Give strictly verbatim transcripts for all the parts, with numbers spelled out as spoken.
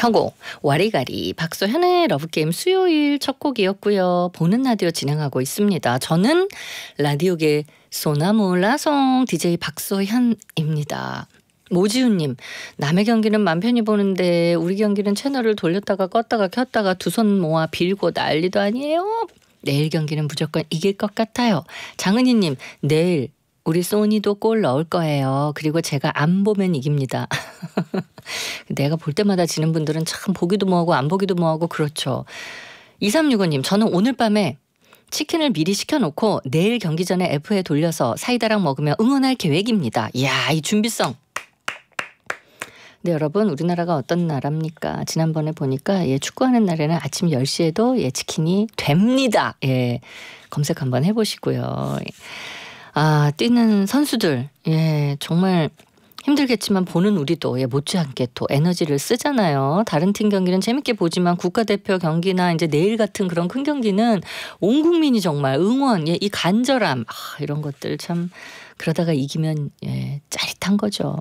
혁오, 와리가리, 박소현의 러브게임 수요일 첫 곡이었고요. 보는 라디오 진행하고 있습니다. 저는 라디오계 소나몰라송 디제이 박소현입니다. 모지훈님, 남의 경기는 맘 편히 보는데 우리 경기는 채널을 돌렸다가 껐다가 켰다가 두 손 모아 빌고 난리도 아니에요. 내일 경기는 무조건 이길 것 같아요. 장은희님, 내일 우리 소니도 골 넣을 거예요. 그리고 제가 안 보면 이깁니다. 내가 볼 때마다 지는 분들은 참 보기도 뭐하고 안 보기도 뭐하고 그렇죠. 이삼육오 님, 저는 오늘 밤에 치킨을 미리 시켜놓고 내일 경기 전에 에프에 돌려서 사이다랑 먹으며 응원할 계획입니다. 이야, 이 준비성. 네, 여러분, 우리나라가 어떤 나라입니까? 지난번에 보니까 예, 축구하는 날에는 아침 열 시에도 예, 치킨이 됩니다. 예, 검색 한번 해보시고요. 아, 뛰는 선수들, 예, 정말 힘들겠지만 보는 우리도 예, 못지않게 또 에너지를 쓰잖아요. 다른 팀 경기는 재밌게 보지만 국가대표 경기나 이제 내일 같은 그런 큰 경기는 온 국민이 정말 응원, 예, 이 간절함, 아, 이런 것들 참 그러다가 이기면 예, 짜릿한 거죠.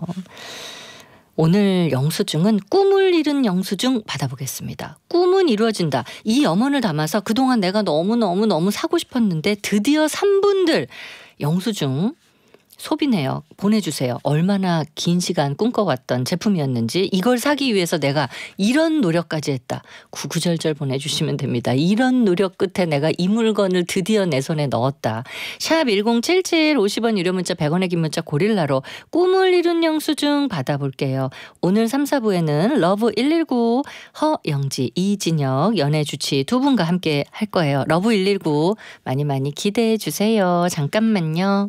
오늘 영수증은 꿈을 이룬 영수증 받아보겠습니다. 꿈은 이루어진다. 이 염원을 담아서 그동안 내가 너무너무너무 사고 싶었는데 드디어 산 분들 영수증 소비 내역 보내주세요. 얼마나 긴 시간 꿈꿔왔던 제품이었는지 이걸 사기 위해서 내가 이런 노력까지 했다. 구구절절 보내주시면 됩니다. 이런 노력 끝에 내가 이 물건을 드디어 내 손에 넣었다. 샵 일공칠칠 오십 원 유료 문자 백 원의 긴 문자 고릴라로 꿈을 이룬 영수증 받아볼게요. 오늘 삼, 사 부에는 러브 일일구 허영지, 이진혁 연애주치 두 분과 함께 할 거예요. 러브 일일구 많이 많이 기대해 주세요. 잠깐만요.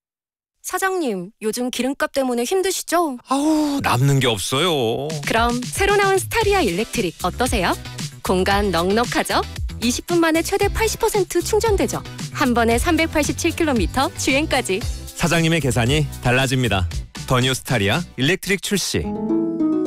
사장님, 요즘 기름값 때문에 힘드시죠? 아우, 남는 게 없어요. 그럼 새로 나온 스타리아 일렉트릭 어떠세요? 공간 넉넉하죠? 이십 분 만에 최대 팔십 퍼센트 충전되죠? 한 번에 삼백팔십칠 킬로미터 주행까지. 사장님의 계산이 달라집니다. 더 뉴 스타리아 일렉트릭 출시.